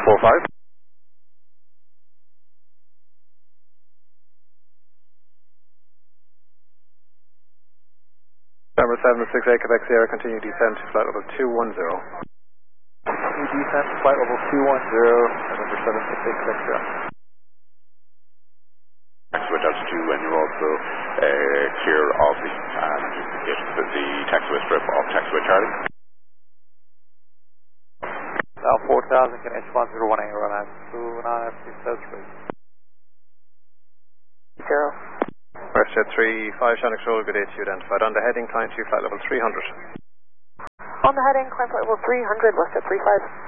45. Number 768 Quebec Sierra, continue descent to flight level 210. Continue descent to flight level 210, November 768 Quebec Sierra. Taxiway Delta 2, and you're also clear of the taxiway strip of taxiway Charlie. Now 4000, can H1018, run out 2923. Zero. WestJet 35, Shannon Control, good day to you, identified. On the heading, climb to flight level 300. On the heading, climb flight level 300, WestJet 35.